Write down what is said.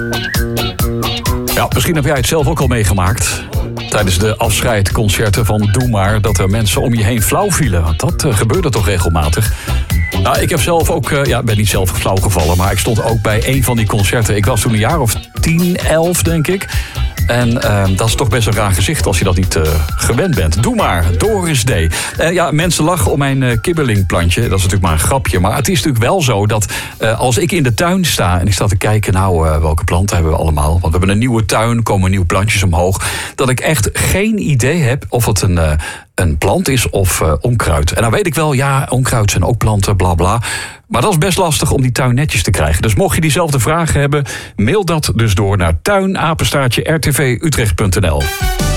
Ja, misschien heb jij het zelf ook al meegemaakt. Tijdens de afscheidconcerten van Doe Maar, dat er mensen om je heen flauw vielen. Dat gebeurde toch regelmatig. Nou, ik heb zelf ook, ben niet zelf flauw gevallen, maar ik stond ook bij een van die concerten. Ik was toen een jaar of 10, 11, denk ik. En dat is toch best een raar gezicht als je dat niet gewend bent. Doe Maar, Doris D. Mensen lachen om mijn kibbelingplantje. Dat is natuurlijk maar een grapje. Maar het is natuurlijk wel zo dat als ik in de tuin sta en ik sta te kijken, welke planten hebben we allemaal? Want we hebben een nieuwe tuin, komen nieuwe plantjes omhoog. Dat ik echt geen idee heb of het een plant is of onkruid. En dan weet ik wel, ja, onkruid zijn ook planten, bla bla. Maar dat is best lastig om die tuin netjes te krijgen. Dus mocht je diezelfde vragen hebben, mail dat dus door naar tuinapenstaartje rtvutrecht.nl.